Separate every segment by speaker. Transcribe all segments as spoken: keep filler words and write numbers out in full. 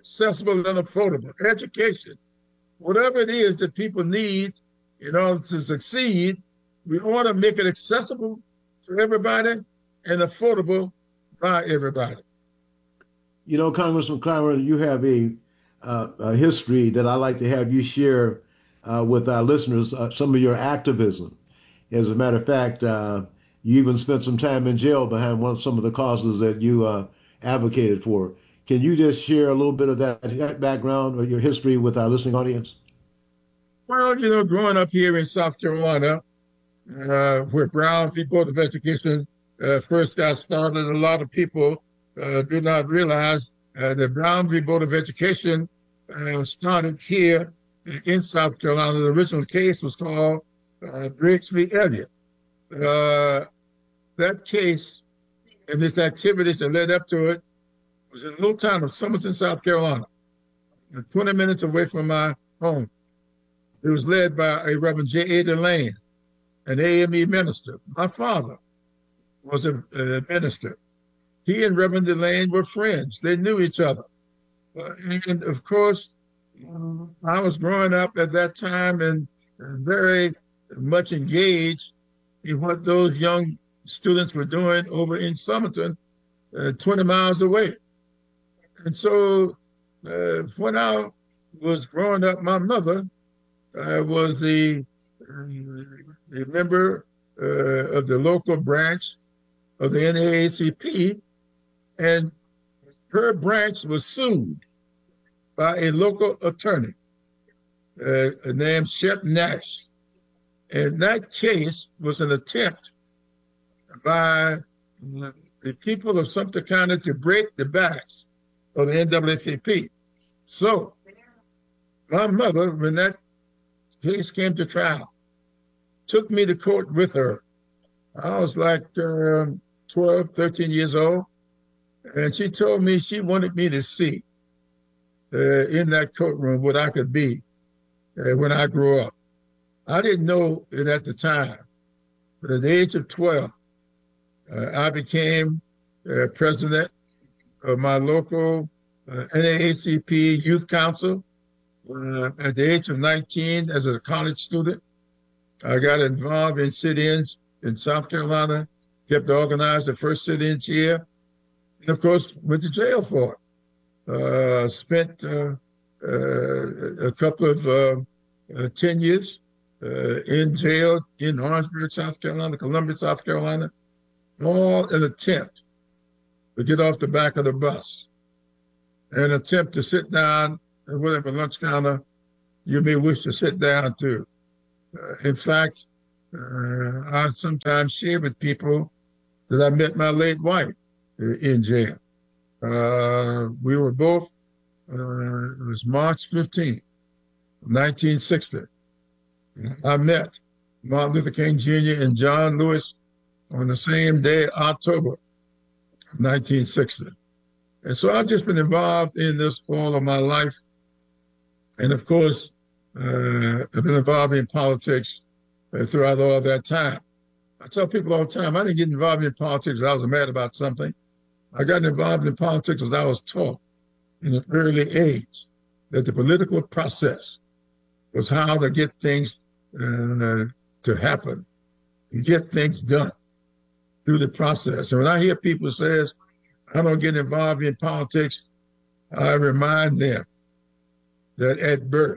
Speaker 1: accessible and affordable. Education, whatever it is that people need in order to succeed, we ought to make it accessible to everybody and affordable by everybody.
Speaker 2: You know, Congressman Clymer, you have a, uh, a history that I'd like to have you share uh, with our listeners, uh, some of your activism. As a matter of fact, uh, you even spent some time in jail behind one some of the causes that you uh, advocated for. Can you just share a little bit of that, that background or your history with our listening audience?
Speaker 1: Well, you know, growing up here in South Carolina, uh, where Brown v. Board of Education uh, first got started, a lot of people uh, do not realize uh, that Brown v. Board of Education uh, started here in South Carolina. The original case was called uh, Briggs v. Elliott. Uh, that case and its activities that led up to it was in a little town of Summerton, South Carolina, twenty minutes away from my home. It was led by a Reverend J A. Delane, an A M E minister. My father was a, a minister. He and Reverend Delane were friends. They knew each other. Uh, and of course, uh, I was growing up at that time and uh, very much engaged in what those young students were doing over in Summerton, uh, twenty miles away. And so uh, when I was growing up, my mother uh, was the, uh, a member uh, of the local branch of the N double A C P, and her branch was sued by a local attorney uh, named Shep Nash. And that case was an attempt by the people of Sumter County to break the backs of the N double A C P. So my mother, when that case came to trial, took me to court with her. I was like uh, twelve, thirteen years old. And she told me she wanted me to see uh, in that courtroom what I could be uh, when I grew up. I didn't know it at the time, but at the age of twelve, uh, I became uh, president of my local uh, N double A C P Youth Council. Uh, at the age of nineteen, as a college student, I got involved in sit-ins in South Carolina, kept organized the first sit-ins here, and of course, went to jail for it. Uh, spent uh, uh, a couple of uh, uh, tenures uh, in jail in Orangeburg, South Carolina, Columbia, South Carolina, all an attempt to get off the back of the bus, an attempt to sit down at whatever lunch counter you may wish to sit down to. Uh, in fact, uh, I sometimes share with people that I met my late wife uh, in jail. Uh, we were both, uh, it was March fifteenth, nineteen sixty. I met Martin Luther King Junior and John Lewis on the same day, October nineteen sixty. And so I've just been involved in this all of my life. And of course, uh, I've been involved in politics uh, throughout all that time. I tell people all the time, I didn't get involved in politics because I was mad about something. I got involved in politics because I was taught in an early age that the political process was how to get things uh, to happen, and get things done through the process. And when I hear people say, I don't get involved in politics, I remind them that at birth,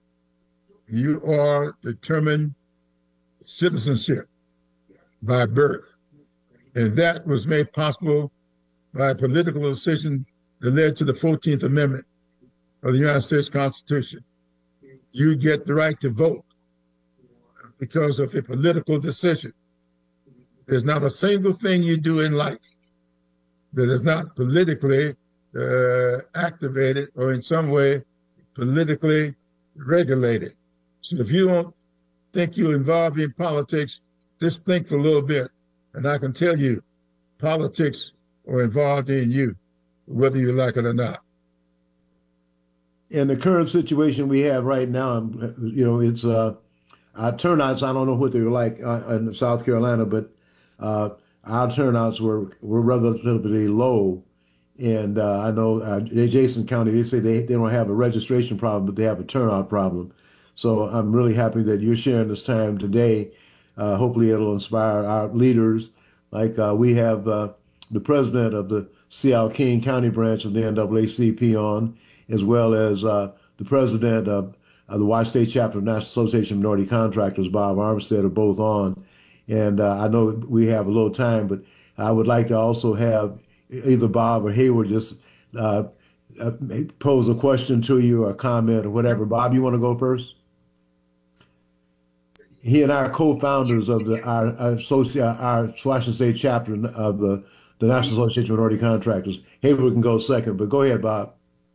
Speaker 1: you are determined citizenship by birth. And that was made possible by a political decision that led to the fourteenth Amendment of the United States Constitution. You get the right to vote because of a political decision. There's not a single thing you do in life that is not politically uh, activated or in some way politically regulated. So if you don't think you're involved in politics, just think for a little bit. And I can tell you, politics are involved in you, whether you like it or not.
Speaker 2: In the current situation we have right now, you know, it's uh, our turnouts, I don't know what they were like uh, in South Carolina, but uh, our turnouts were, were relatively low And uh, I know uh, Jason County, they say they, they don't have a registration problem, but they have a turnout problem. So I'm really happy that you're sharing this time today. Uh, hopefully, it'll inspire our leaders. Like uh, we have uh, the president of the Seattle King County branch of the N double A C P on, as well as uh, the president of, of the Washington State chapter of the National Association of Minority Contractors, Bob Armstead, are both on. And uh, I know we have a little time, but I would like to also have either Bob or Hayward just uh, uh, pose a question to you or a comment or whatever. Bob, you want to go first? He and I are co-founders of the our associate our Washington State chapter of the, the National Association of Minority Contractors. Hayward can go second, but go ahead, Bob.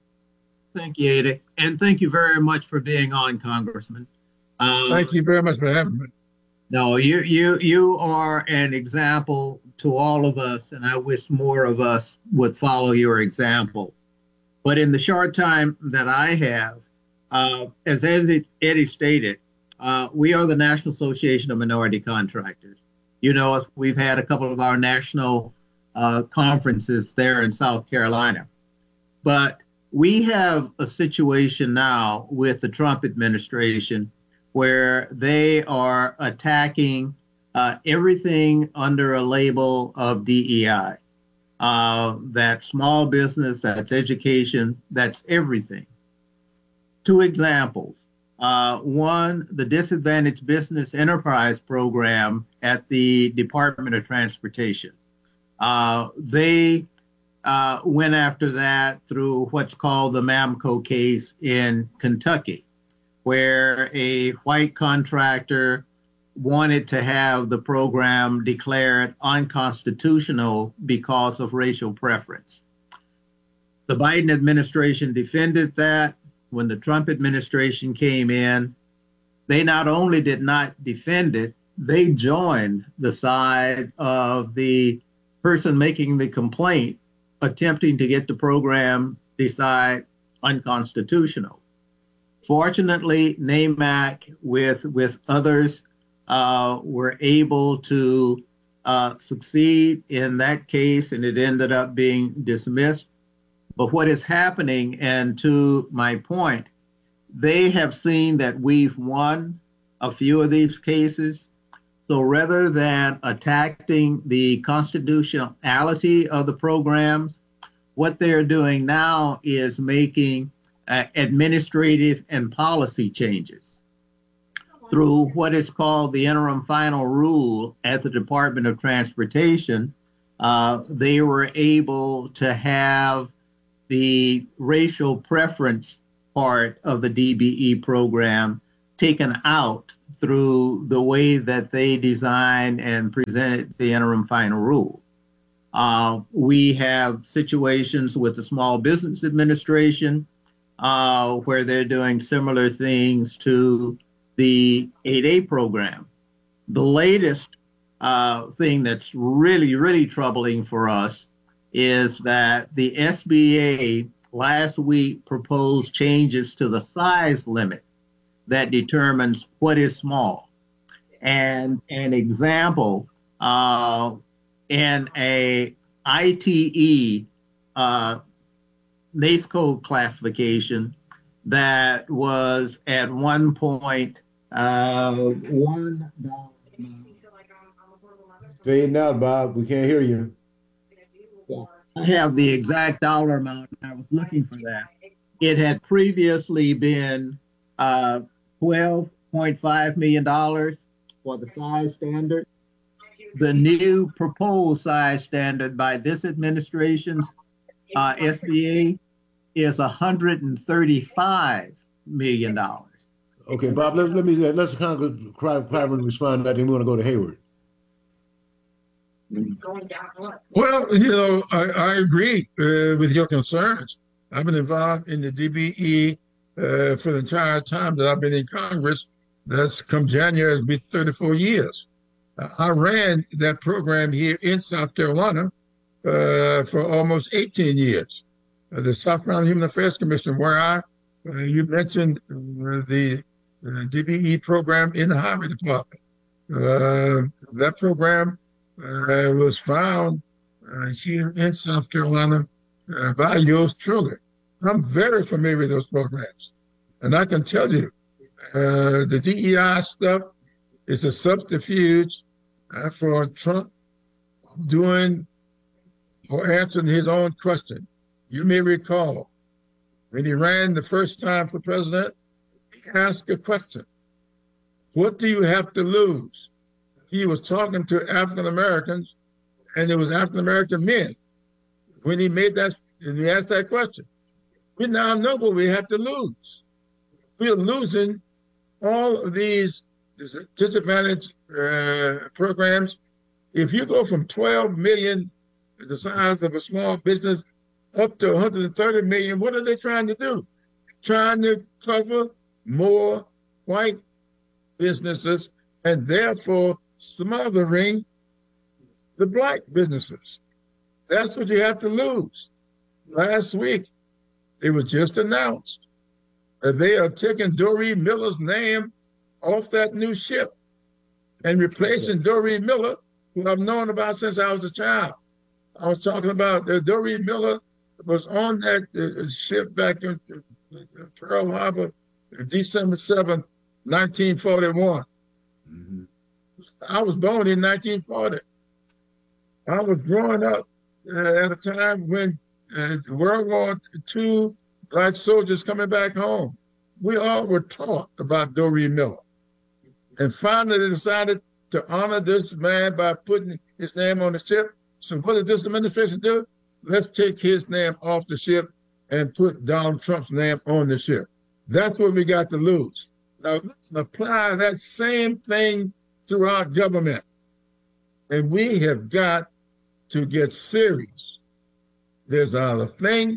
Speaker 3: Thank you, Ada, and thank you very much for being on, Congressman.
Speaker 1: Um, thank you very much for having me.
Speaker 3: No, you you you are an example to all of us, and I wish more of us would follow your example. But in the short time that I have, uh, as Eddie, Eddie stated, uh, we are the National Association of Minority Contractors. You know, we've had a couple of our national uh, conferences there in South Carolina. But we have a situation now with the Trump administration where they are attacking uh, everything under a label of D E I. Uh, that's small business, that's education, that's everything. Two examples. Uh, one, the Disadvantaged Business Enterprise Program at the Department of Transportation. Uh, they uh, went after that through what's called the Mamco case in Kentucky, where a white contractor wanted to have the program declared unconstitutional because of racial preference. The Biden administration defended that. When the Trump administration came in, they not only did not defend it, they joined the side of the person making the complaint, attempting to get the program decided unconstitutional. Fortunately, NAMAC, with, with others, uh, were able to uh, succeed in that case, and it ended up being dismissed. But what is happening, and to my point, they have seen that we've won a few of these cases. So rather than attacking the constitutionality of the programs, what they're doing now is making uh, administrative and policy changes through what is called the interim final rule at the Department of Transportation. Uh, they were able to have the racial preference part of the D B E program taken out through the way that they designed and presented the interim final rule. Uh, we have situations with the Small Business Administration uh, where they're doing similar things to the eight A program. The latest uh, thing that's really, really troubling for us is that the S B A last week proposed changes to the size limit that determines what is small. And an example, uh, in a I T E uh, NAICS classification that was at one point uh, one dollar.
Speaker 2: Fading out, Bob. We can't hear you.
Speaker 3: I have the exact dollar amount. I was looking for that. It had previously been uh, twelve point five million dollars for the size standard. The new proposed size standard by this administration's uh, S B A is one hundred thirty-five million dollars.
Speaker 2: Okay, Bob, let's, let me, let's Congress Clyburn respond to that, then we want to go to Hayward.
Speaker 1: Well, you know, I, I agree uh, with your concerns. I've been involved in the D B E uh, for the entire time that I've been in Congress. That's come January, it'll be thirty-four years. Uh, I ran that program here in South Carolina uh, for almost eighteen years. Uh, the South Carolina Human Affairs Commission, where I, uh, you mentioned uh, the uh, D B E program in the Highway Department. Uh, that program Uh, was found uh, here in South Carolina uh, by yours truly. I'm very familiar with those programs. And I can tell you, uh, the D E I stuff is a subterfuge uh, for Trump doing or answering his own question. You may recall when he ran the first time for president, he asked a question. What do you have to lose? He was talking to African Americans, and it was African American men when he made that, and he asked that question. We now know what we have to lose. We are losing all of these disadvantaged uh, programs. If you go from twelve million, the size of a small business, up to one hundred thirty million, what are they trying to do? Trying to cover more white businesses and therefore smothering the black businesses. That's what you have to lose. Last week, it was just announced that they are taking Doreen Miller's name off that new ship and replacing Doreen Miller, who I've known about since I was a child. I was talking about uh, Doreen Miller was on that uh, ship back in uh, Pearl Harbor, December seventh, nineteen forty-one. Mm-hmm. I was born in nineteen forty. I was growing up uh, at a time when uh, World War Two, black soldiers coming back home. We all were taught about Doreen Miller. And finally they decided to honor this man by putting his name on the ship. So what did this administration do? Let's take his name off the ship and put Donald Trump's name on the ship. That's what we got to lose. Now, let's apply that same thing throughout government. And we have got to get serious. There's another thing.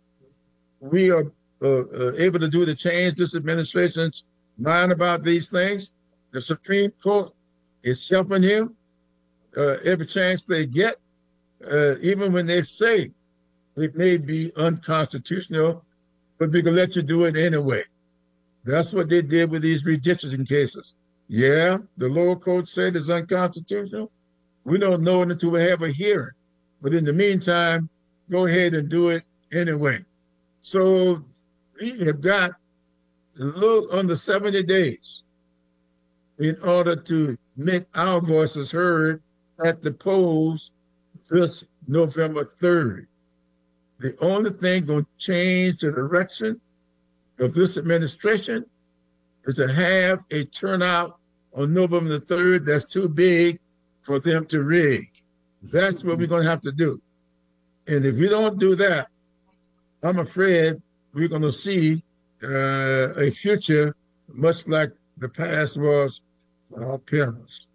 Speaker 1: We are uh, uh, able to do to change this administration's mind about these things. The Supreme Court is helping him uh, every chance they get, uh, even when they say it may be unconstitutional, but we can let you do it anyway. That's what they did with these redistricting cases. Yeah, the lower court said it's unconstitutional. We don't know it until we have a hearing. But in the meantime, go ahead and do it anyway. So we have got a little under seventy days in order to make our voices heard at the polls this November third. The only thing going to change the direction of this administration is to have a turnout on November the third that's too big for them to rig. That's what we're going to have to do. And if we don't do that, I'm afraid we're going to see uh, a future much like the past was for our parents.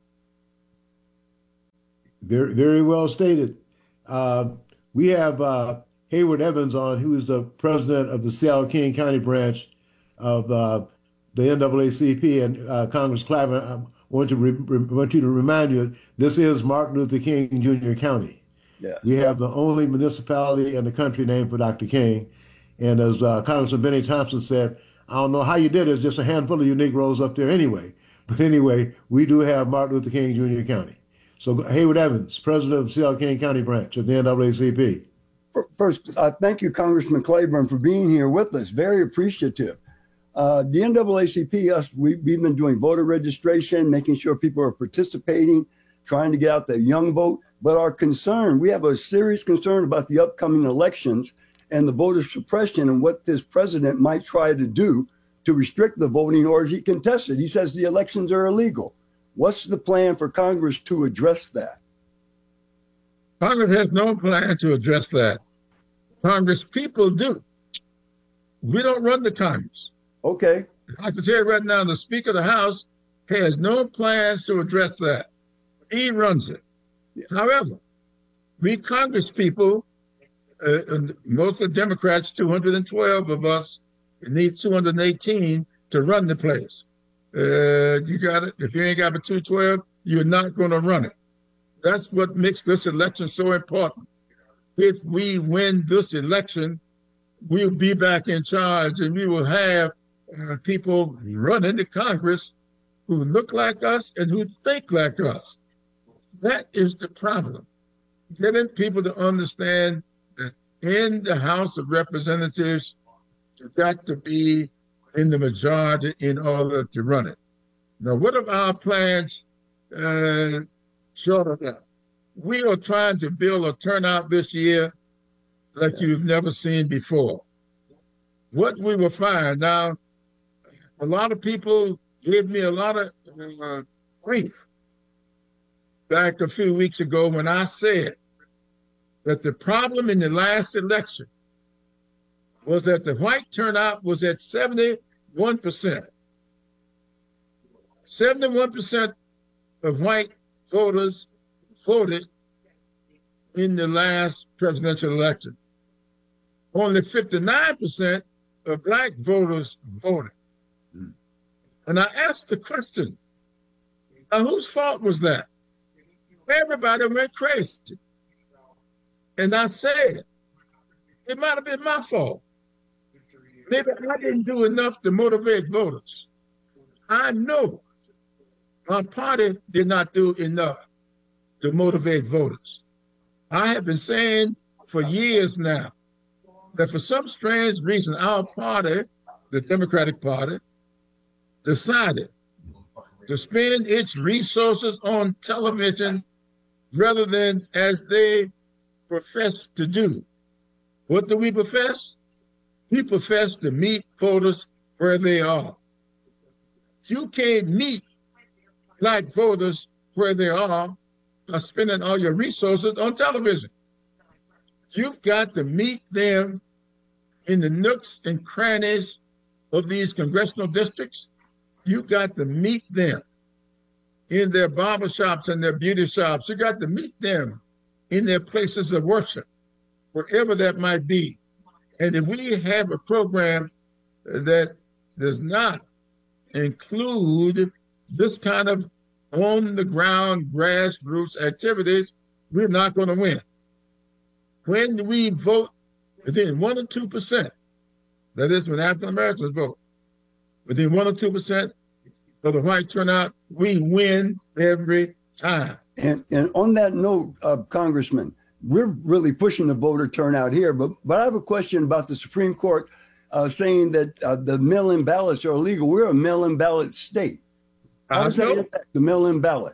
Speaker 2: Very, very well stated. Uh, we have uh, Hayward Evans on, who is the president of the Seattle-King County branch of uh, the N double A C P. And uh, Congress Clyburn, I want, to re- want you to remind you, this is Martin Luther King Junior County.
Speaker 4: Yeah.
Speaker 2: We have the only municipality in the country named for Doctor King. And as uh, Congressman Benny Thompson said, I don't know how you did it. It's just a handful of you Negroes up there anyway. But anyway, we do have Martin Luther King Junior County. So Hayward Evans, president of the Seattle-King County branch of the N double A C P.
Speaker 4: First, uh, thank you, Congressman Clyburn, for being here with us. Very appreciative. Uh, the N double A C P, us, we, we've been doing voter registration, making sure people are participating, trying to get out their young vote. But our concern, we have a serious concern about the upcoming elections and the voter suppression and what this president might try to do to restrict the voting, or he contests it. He says the elections are illegal. What's the plan for Congress to address that?
Speaker 1: Congress has no plan to address that. Congress people do. We don't run the Congress.
Speaker 4: Okay.
Speaker 1: I can tell you right now, the Speaker of the House has no plans to address that. He runs it. Yeah. However, we Congress people, uh, and most of the Democrats, two hundred twelve of us, need two hundred eighteen to run the place. Uh, you got it. If you ain't got a two twelve, you're not going to run it. That's what makes this election so important. If we win this election, we'll be back in charge, and we will have uh, people running the Congress who look like us and who think like us. That is the problem. Getting people to understand that in the House of Representatives, you've got to be in the majority in order to run it. Now, what are our plans uh, short of that? We are trying to build a turnout this year like yeah. you've never seen before. What we will find now, a lot of people gave me a lot of uh, grief back a few weeks ago when I said that the problem in the last election was that the white turnout was at seventy-one percent. seventy-one percent of white voters voted in the last presidential election. Only fifty-nine percent of black voters voted. Mm. And I asked the question, now whose fault was that? Everybody went crazy. And I said, it might have been my fault. Maybe I didn't do enough to motivate voters. I know my party did not do enough to motivate voters. I have been saying for years now that for some strange reason, our party, the Democratic Party, decided to spend its resources on television rather than as they profess to do. What do we profess? We profess to meet voters where they are. You can't meet black voters where they are by spending all your resources on television. You've got to meet them in the nooks and crannies of these congressional districts. You've got to meet them in their barbershops and their beauty shops. You got to meet them in their places of worship, wherever that might be. And if we have a program that does not include this kind of on-the-ground grassroots activities, we're not going to win. When we vote within one or two percent, that is when African Americans vote, within one or two percent of the white turnout, we win every time.
Speaker 4: And and on that note, uh, Congressman, we're really pushing the voter turnout here, but but I have a question about the Supreme Court uh, saying that uh, the mail-in ballots are illegal. We're a mail-in ballot state. How does that impact the mail-in ballot?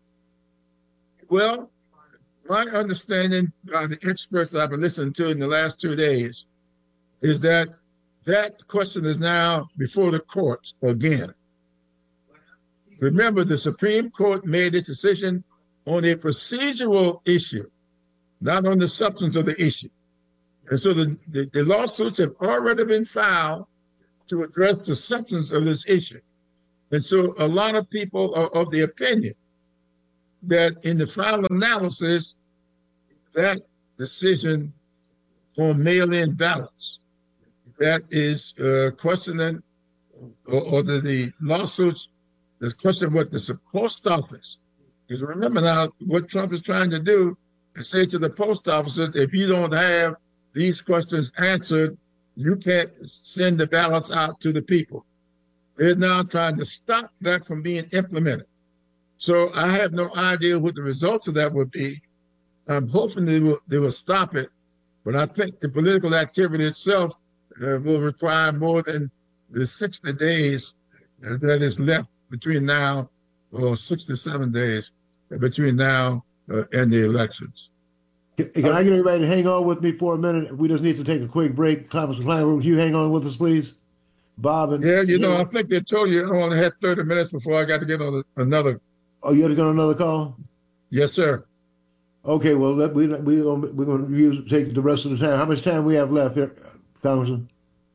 Speaker 1: Well, my understanding by the experts that I've been listening to in the last two days is that that question is now before the courts again. Remember, the Supreme Court made its decision on a procedural issue, not on the substance of the issue. And so the, the, the lawsuits have already been filed to address the substance of this issue. And so a lot of people are of the opinion that in the final analysis, that decision on mail-in ballots, that is uh, questioning, or, or the, the lawsuits, the question what the post office, because remember now what Trump is trying to do is say to the post offices, if you don't have these questions answered, you can't send the ballots out to the people. They're now trying to stop that from being implemented. So I have no idea what the results of that would be. I'm hoping they will, they will stop it, but I think the political activity itself uh, will require more than the sixty days uh, that is left between now, or sixty-seven days between now uh, and the elections.
Speaker 2: Can, can I get everybody to hang on with me for a minute? We just need to take a quick break. Congressman Clyburn, would you hang on with us, please? Bob and
Speaker 1: yeah, you know, I think they told you I only had thirty minutes before I got to get on another.
Speaker 2: Oh, you had to go on another call?
Speaker 1: Yes, sir.
Speaker 2: Okay, well, let, we we we're going to use take the rest of the time. How much time we have left here, Congressman?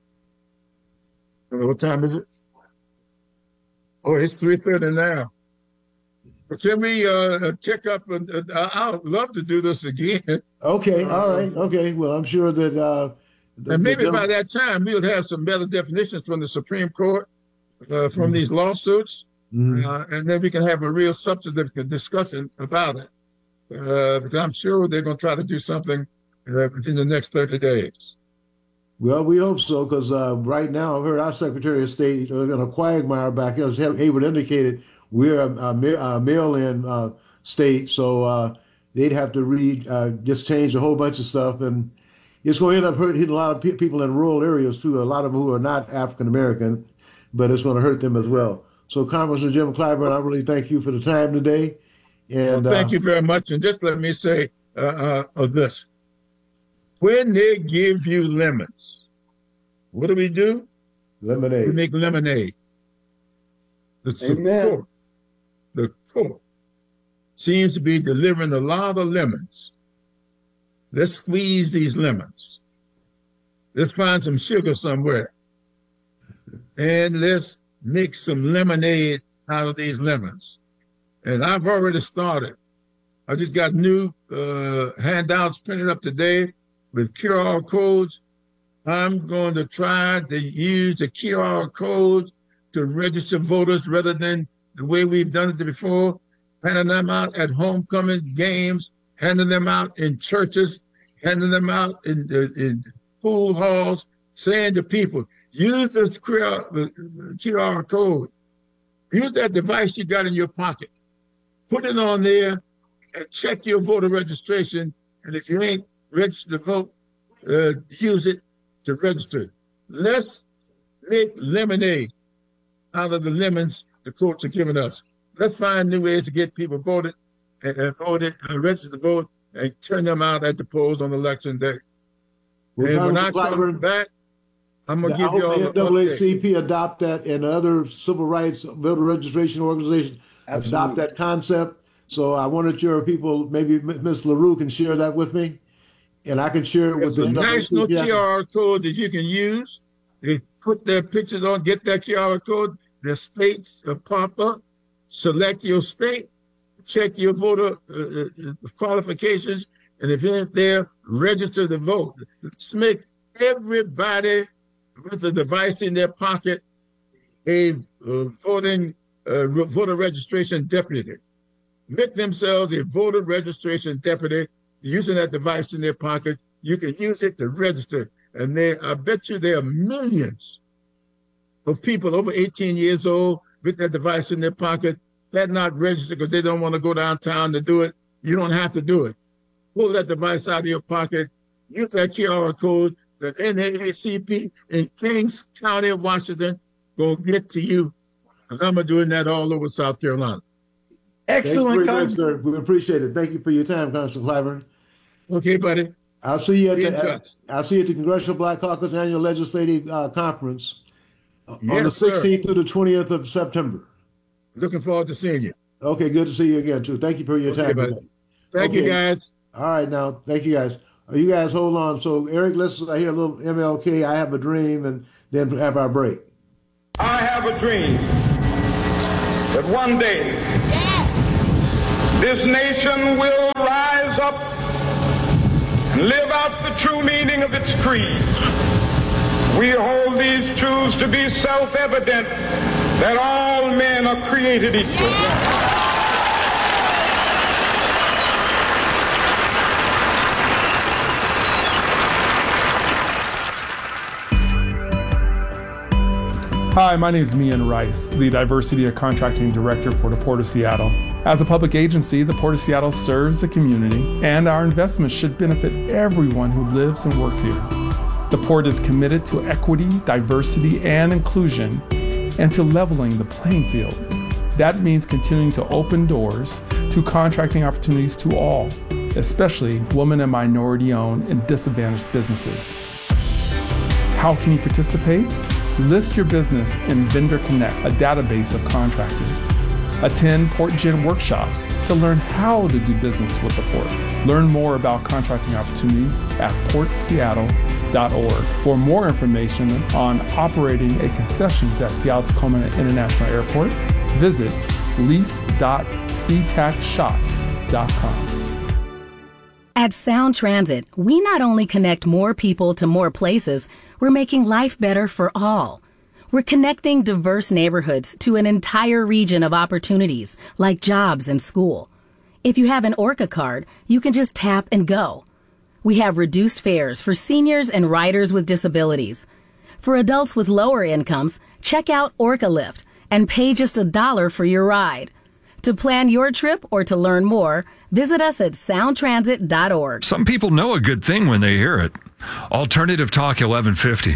Speaker 1: What time is it? Oh, it's three thirty now. Can we uh, check up? And, uh, I'd love to do this again.
Speaker 2: Okay, all uh, right. Okay, well, I'm sure that. Uh, the,
Speaker 1: and maybe
Speaker 2: the,
Speaker 1: by that time, we'll have some better definitions from the Supreme Court, uh, from mm-hmm. these lawsuits, mm-hmm. uh, and then we can have a real substantive discussion about it. Uh, because I'm sure they're going to try to do something uh, within the next thirty days.
Speaker 2: Well, we hope so, because uh, right now, I've heard our Secretary of State, uh, in a quagmire back here, as Hayward indicated, we're a, a, a mail-in uh, state, so uh, they'd have to read, uh, just change a whole bunch of stuff. And it's going to end up hurt, hitting a lot of pe- people in rural areas too. A lot of them who are not African American, but it's going to hurt them as well. So, Congressman Jim Clyburn, I really thank you for the time today. And
Speaker 1: well, thank
Speaker 2: uh,
Speaker 1: you very much. And just let me say uh, uh, of this: when they give you lemons, what do we do?
Speaker 2: Lemonade.
Speaker 1: We make lemonade. The
Speaker 4: Amen.
Speaker 1: court, the court seems to be delivering a lot of lemons. Let's squeeze these lemons. Let's find some sugar somewhere. And let's make some lemonade out of these lemons. And I've already started. I just got new uh, handouts printed up today with Q R codes. I'm going to try to use the Q R codes to register voters rather than the way we've done it before, handing them out at homecoming games, handing them out in churches, handing them out in, in pool halls, saying to people, use this Q R code. Use that device you got in your pocket. Put it on there and check your voter registration. And if you ain't registered to vote, uh, use it to register. Let's make lemonade out of the lemons the courts are giving us. Let's find new ways to get people voted and, and voted and registered to vote and turn them out at the polls on election day.
Speaker 2: Well,
Speaker 1: and when I
Speaker 2: Clyburn,
Speaker 1: come back, I'm going to give
Speaker 2: I
Speaker 1: you all
Speaker 2: hope
Speaker 1: the
Speaker 2: the N double A C
Speaker 1: update.
Speaker 2: P adopt that, and other civil rights voter registration organizations
Speaker 4: Absolutely.
Speaker 2: adopt that concept. So I wanted your people, maybe Miz LaRue can share that with me, and I can share it with
Speaker 1: There's
Speaker 2: the
Speaker 1: a
Speaker 2: N double A C P.
Speaker 1: national Q R code that you can use. They put their pictures on, get that Q R code, the states uh, pop up, select your state, check your voter uh, uh, qualifications, and if you ain't there, register to vote. Let's make everybody with a device in their pocket a uh, voting uh, voter registration deputy. Make themselves a voter registration deputy using that device in their pocket. You can use it to register. And there, I bet you there are millions of people over eighteen years old with that device in their pocket that not registered because they don't want to go downtown to do it. You don't have to do it. Pull that device out of your pocket, use that Q R code, the N double A C P in Kings County, Washington, will get to you. Because I'm doing that all over South Carolina.
Speaker 4: Excellent.
Speaker 2: Thank you very much, sir. We appreciate it. Thank you for your time, Congressman Clyburn.
Speaker 1: Okay, buddy.
Speaker 2: I'll see you at
Speaker 1: Be in
Speaker 2: the
Speaker 1: touch.
Speaker 2: I'll see you at the Congressional Black Caucus Annual Legislative uh, Conference uh, on the
Speaker 1: Yes, sir.
Speaker 2: sixteenth through the twentieth of September.
Speaker 1: Looking forward to seeing you.
Speaker 2: Okay, good to see you again, too. Thank you for your
Speaker 1: Okay,
Speaker 2: time
Speaker 1: buddy.
Speaker 2: today.
Speaker 1: Thank you,
Speaker 2: Okay.
Speaker 1: guys.
Speaker 2: All right, now, thank you guys. Uh, You guys hold on. So, Eric, let's I hear a little M L K, I Have a Dream, and then have our break.
Speaker 5: I have a dream that one day this nation will rise up and live out the true meaning of its creed. We hold these truths to be self-evident, that all men are created equal.
Speaker 6: Hi, my name is Mian Rice, the Diversity and Contracting Director for the Port of Seattle. As a public agency, the Port of Seattle serves the community, and our investments should benefit everyone who lives and works here. The Port is committed to equity, diversity, and inclusion, and to leveling the playing field. That means continuing to open doors to contracting opportunities to all, especially women and minority-owned and disadvantaged businesses. How can you participate? List your business in Vendor Connect, a database of contractors. Attend PortGen workshops to learn how to do business with the Port. Learn more about contracting opportunities at port seattle dot org. For more information on operating a concessions at Seattle-Tacoma International Airport, visit lease dot c tac shops dot com.
Speaker 7: At Sound Transit, we not only connect more people to more places, we're making life better for all. We're connecting diverse neighborhoods to an entire region of opportunities, like jobs and school. If you have an ORCA card, you can just tap and go. We have reduced fares for seniors and riders with disabilities. For adults with lower incomes, check out ORCA Lift and pay just a dollar for your ride. To plan your trip or to learn more, Visit us at sound transit dot org.
Speaker 8: Some people know a good thing when they hear it. Alternative Talk eleven fifty.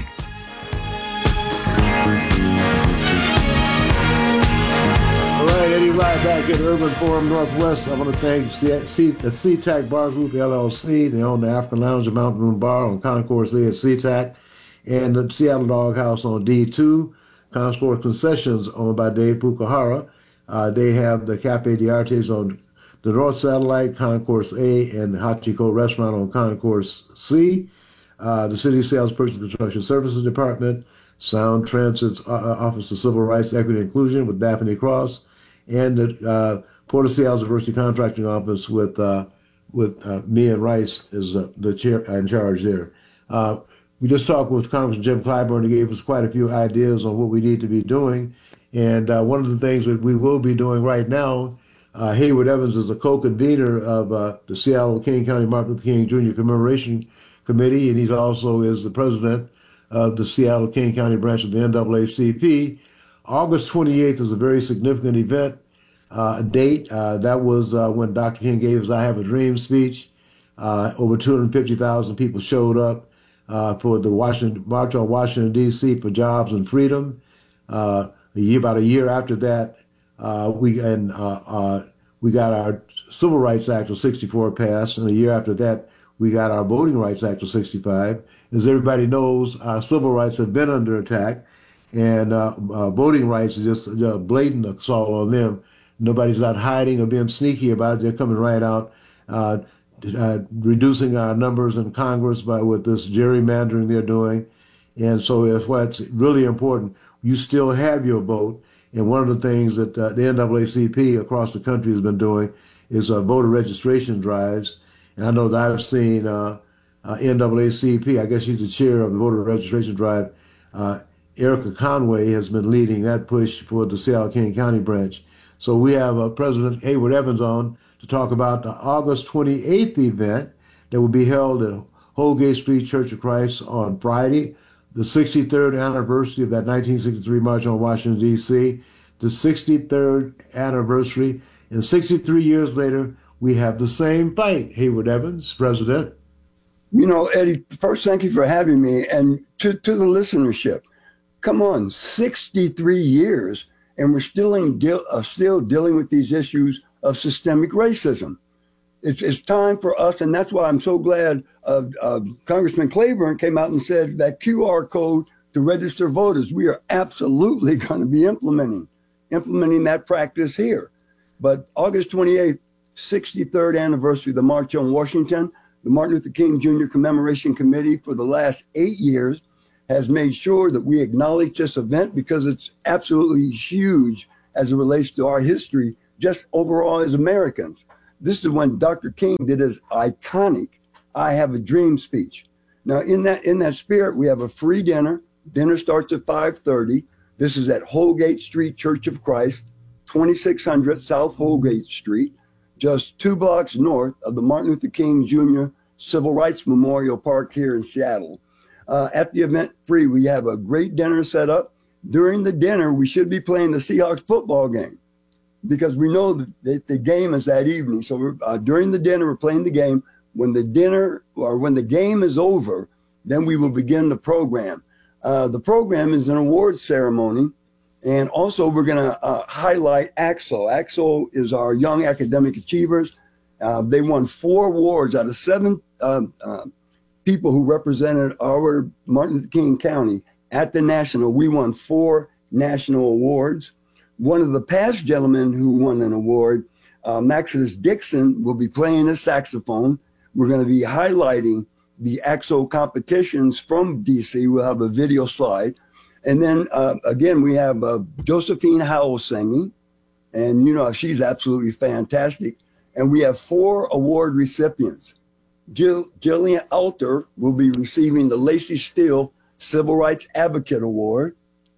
Speaker 2: All right, Eddie Rye back at Urban Forum Northwest. I want to thank C- C- the SeaTac Bar Group, L L C. They own the African Lounge and Mountain Room Bar on Concourse A at SeaTac, and the Seattle Doghouse on D two. Concourse Concessions, owned by Dave Pukuhara. Uh, they have the Cafe d'Artes on the North Satellite, Concourse A, and the Hachiko Restaurant on Concourse C. Uh, the City Sales, Purchase, and Construction Services Department, Sound Transit's uh, Office of Civil Rights, Equity, and Inclusion with Daphne Cross, and the uh, Port of Seattle's Diversity Contracting Office with uh, with uh, Mia Rice is uh, the chair in charge there. Uh, we just talked with Congressman Jim Clyburn. He gave us quite a few ideas on what we need to be doing. And uh, one of the things that we will be doing right now, uh, Hayward Evans is a co-convener of uh, the Seattle King County Martin Luther King Junior Commemoration Committee, and he also is the president of the Seattle King County branch of the N double A C P. August twenty-eighth is a very significant event, uh, date. Uh, that was uh, when Doctor King gave his I Have a Dream speech. Uh, over two hundred fifty thousand people showed up uh, for the Washington March on Washington, D C for Jobs and Freedom. Uh, a year, about a year after that, uh, we and uh, uh, we got our Civil Rights Act of sixty-four passed, and a year after that, we got our Voting Rights Act of sixty-five. As everybody knows, our civil rights have been under attack, and uh, uh, voting rights is just a blatant assault on them. Nobody's not hiding or being sneaky about it. They're coming right out, uh, uh, reducing our numbers in Congress by with this gerrymandering they're doing. And so that's why it's really important. You still have your vote. And one of the things that uh, the N double A C P across the country has been doing is uh, voter registration drives. And I know that I've seen uh, uh, N double A C P, I guess she's the chair of the voter registration drive. Uh, Erica Conway has been leading that push for the Seattle King County branch. So we have uh, President Hayward Evans on to talk about the August twenty-eighth event that will be held at Holgate Street Church of Christ on Friday, the sixty-third anniversary of that nineteen sixty-three March on Washington, D C, the sixty-third anniversary. And sixty-three years later, we have the same fight. Hayward Evans, President.
Speaker 4: You know, Eddie, first, thank you for having me. And to, to the listenership, come on, sixty-three years, and we're still, in deal, uh, still dealing with these issues of systemic racism. It's, it's time for us, and that's why I'm so glad uh, uh, Congressman Clyburn came out and said that Q R code to register voters, we are absolutely going to be implementing, implementing that practice here. But August twenty-eighth, sixty-third anniversary of the March on Washington, the Martin Luther King Junior Commemoration Committee for the last eight years has made sure that we acknowledge this event because it's absolutely huge as it relates to our history, just overall as Americans. This is when Doctor King did his iconic I Have a Dream speech. Now, in that in that spirit, we have a free dinner. Dinner starts at five thirty. This is at Holgate Street Church of Christ, twenty-six hundred South Holgate Street, just two blocks north of the Martin Luther King Junior Civil Rights Memorial Park here in Seattle. Uh, at the event free, we have a great dinner set up. During the dinner, we should be playing the Seahawks football game because we know that the, the game is that evening. So we're, uh, during the dinner, we're playing the game. When the dinner or when the game is over, then we will begin the program. Uh, the program is an awards ceremony. And also, we're going to uh, highlight A C S O. A C S O is our Young Academic Achievers. Uh, they won four awards out of seven uh, uh, people who represented our Martin Luther King County at the national. We won four national awards. One of the past gentlemen who won an award, uh, Maxidus Dixon, will be playing his saxophone. We're going to be highlighting the A C S O competitions from D C. We'll have a video slide. And then, uh, again, we have uh, Josephine Howell singing. And, you know, she's absolutely fantastic. And we have four award recipients. Jill, Jillian Alter will be receiving the Lacey Steele Civil Rights Advocate Award.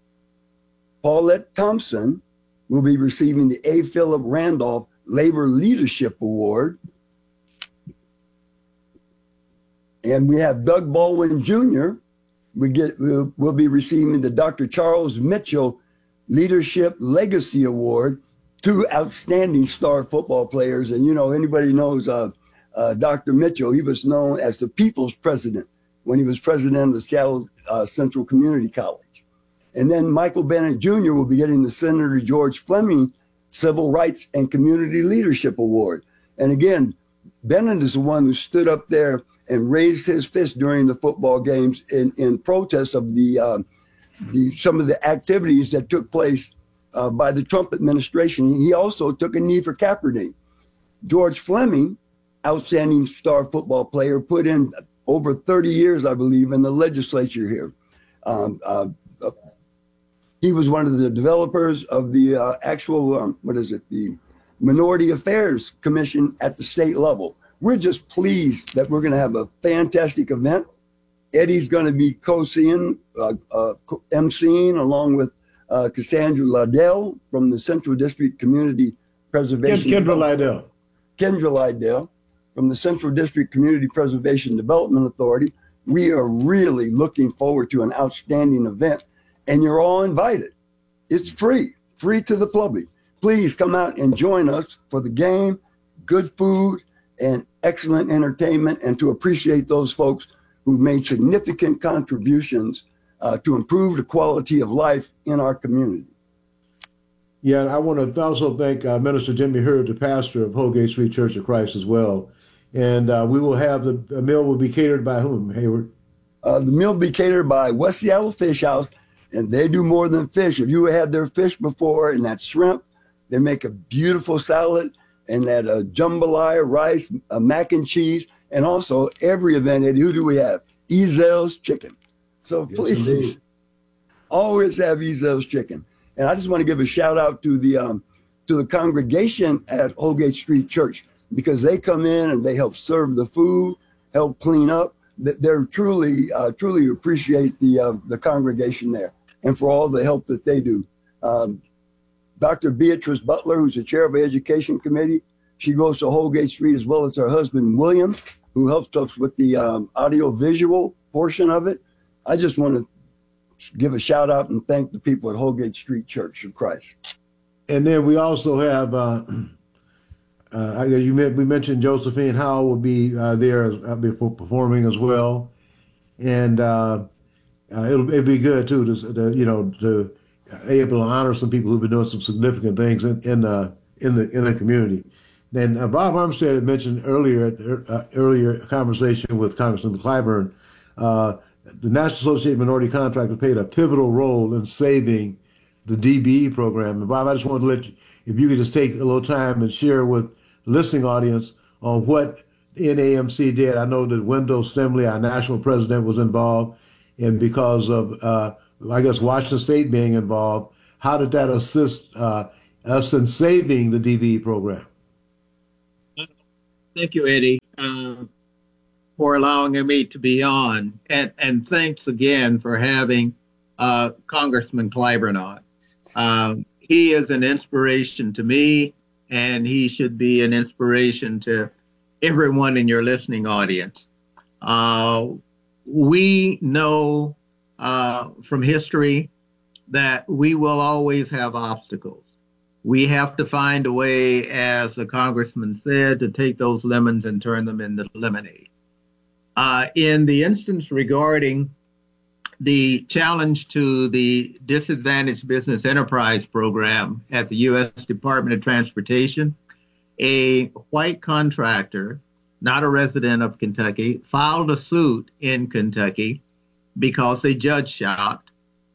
Speaker 4: Paulette Thompson will be receiving the A. Philip Randolph Labor Leadership Award. And we have Doug Baldwin Junior We get, we'll, we'll be receiving the Doctor Charles Mitchell Leadership Legacy Award. two outstanding star football players. And, you know, anybody knows uh, uh, Doctor Mitchell, he was known as the people's president when he was president of the Seattle uh, Central Community College. And then Michael Bennett Junior will be getting the Senator George Fleming Civil Rights and Community Leadership Award. And again, Bennett is the one who stood up there and raised his fist during the football games in, in protest of the, uh, the some of the activities that took place uh, by the Trump administration. He also took a knee for Kaepernick. George Fleming, outstanding star football player, put in over thirty years, I believe, in the legislature here. Um, uh, uh, he was one of the developers of the uh, actual, um, what is it, the Minority Affairs Commission at the state level. We're just pleased that we're going to have a fantastic event. Eddie's going to be co-seeing, uh, uh, emceeing along with uh, Cassandra Liddell from the Central District Community Preservation.
Speaker 2: Kendra Liddell.
Speaker 4: Kendra Liddell from the Central District Community Preservation Development Authority. We are really looking forward to an outstanding event, and you're all invited. It's free, free to the public. Please come out and join us for the game, good food, and excellent entertainment, and to appreciate those folks who've made significant contributions uh, to improve the quality of life in our community.
Speaker 2: Yeah, I want to also thank uh, Minister Jimmy Hurd, the pastor of Holgate Street Church of Christ as well. And uh, we will have the, the meal will be catered by whom, Hayward?
Speaker 4: Uh, the meal will be catered by West Seattle Fish House, and they do more than fish. If you had their fish before, and that's shrimp, they make a beautiful salad, and that uh, jambalaya rice, uh, mac and cheese, and also every event, Eddie, who do we have? Ezel's Chicken. So
Speaker 2: Yes,
Speaker 4: please,
Speaker 2: indeed.
Speaker 4: always have Ezel's Chicken. And I just want to give a shout out to the um, to the congregation at Holgate Street Church, because they come in and they help serve the food, help clean up. They're truly, uh, truly appreciate the uh, the congregation there, and for all the help that they do. Um, Doctor Beatrice Butler, who's the chair of the Education Committee, she goes to Holgate Street, as well as her husband, William, who helps us with the um, audio-visual portion of it. I just want to give a shout out and thank the people at Holgate Street Church of Christ.
Speaker 2: And then we also have, uh, uh, you met, we mentioned Josephine Howell will be uh, there as, uh, before performing as well. And uh, uh, it'll, it'll be good, too, to, to you know, to able to honor some people who've been doing some significant things in in, uh, in the in the community. Then uh, Bob Armstead had mentioned earlier uh, earlier conversation with Congressman Clyburn, uh, the National Association of Minority Contractors played a pivotal role in saving the D B E program. And Bob, I just wanted to let you, if you could just take a little time and share with the listening audience on what N A M C did. I know that Wendell Stemley, our national president, was involved, and because of uh, I guess Washington State being involved, how did that assist uh, us in saving the D B E program?
Speaker 3: Thank you, Eddie, uh, for allowing me to be on. And, and thanks again for having uh, Congressman Clyburn on. Um, he is an inspiration to me, and he should be an inspiration to everyone in your listening audience. Uh, we know Uh, from history that we will always have obstacles. We have to find a way, as the congressman said, to take those lemons and turn them into lemonade. Uh, in the instance regarding the challenge to the Disadvantaged Business Enterprise Program at the U S Department of Transportation, a white contractor, not a resident of Kentucky, filed a suit in Kentucky because they judge shopped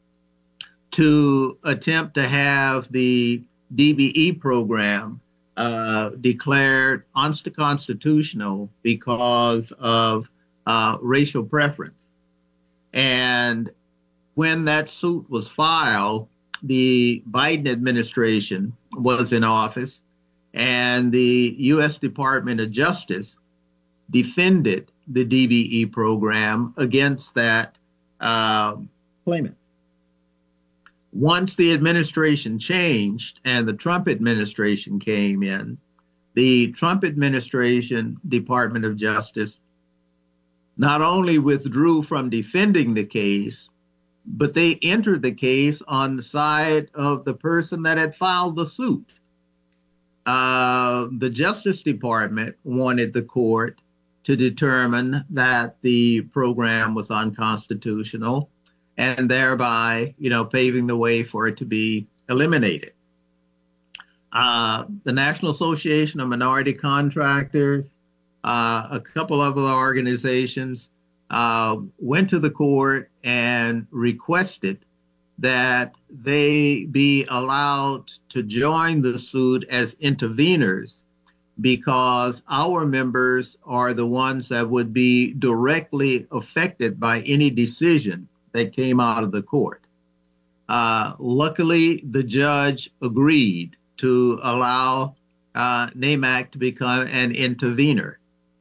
Speaker 3: to attempt to have the D B E program uh, declared unconstitutional because of uh, racial preference. And when that suit was filed, the Biden administration was in office, and the U S Department of Justice defended the D B E program against that uh, claimant. Once the administration changed and the Trump administration came in, the Trump administration Department of Justice not only withdrew from defending the case, but they entered the case on the side of the person that had filed the suit. uh, the Justice Department wanted the court to determine that the program was unconstitutional, and thereby, you know, paving the way for it to be eliminated. Uh, the National Association of Minority Contractors, uh, a couple of other organizations uh, went to the court and requested that they be allowed to join the suit as interveners, because our members are the ones that would be directly affected by any decision that came out of the court. Uh, luckily, the judge agreed to allow uh, NAMAC to become an intervener.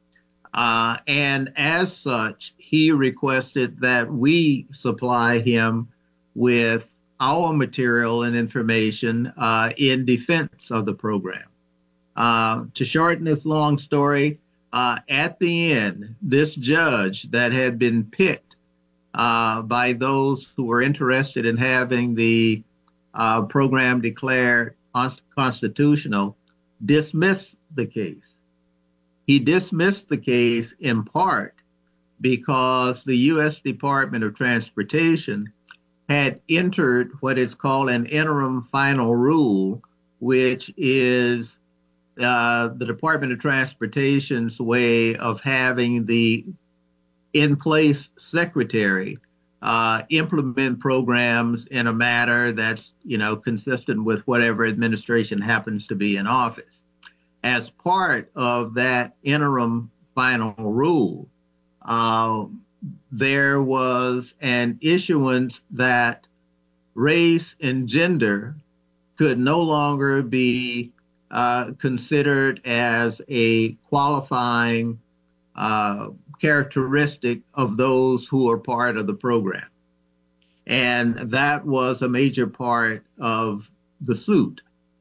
Speaker 3: Uh, and as such, he requested that we supply him with our material and information uh, in defense of the program. Uh, to shorten this long story, uh, at the end, this judge that had been picked uh, by those who were interested in having the uh, program declared unconstitutional dismissed the case. He dismissed the case in part because the U S Department of Transportation had entered what is called an interim final rule, which is uh, the Department of Transportation's way of having the in-place secretary uh, implement programs in a manner that's, you know, consistent with whatever administration happens to be in office. As part of that interim final rule, uh, there was an issuance that race and gender could no longer be uh, considered as a qualifying uh, characteristic of those who are part of the program. And that was a major part of the suit.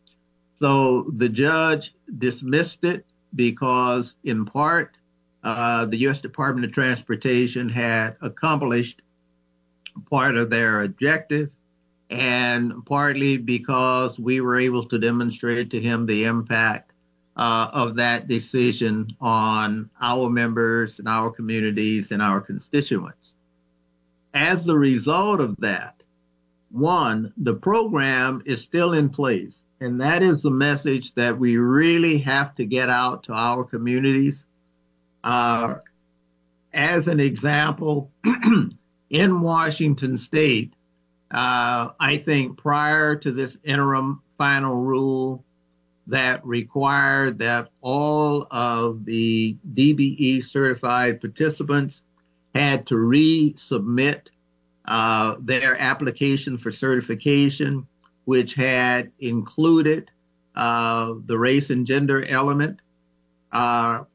Speaker 3: So the judge dismissed it because, in part, uh, the U S Department of Transportation had accomplished part of their objective, and partly because we were able to demonstrate to him the impact uh, of that decision on our members and our communities and our constituents. As the result of that, one, the program is still in place. And that is the message that we really have to get out to our communities. Uh, as an example, in Washington State, uh, I think prior to this interim final rule that required that all of the D B E certified participants had to resubmit uh, their application for certification, which had included uh, the race and gender element. Uh,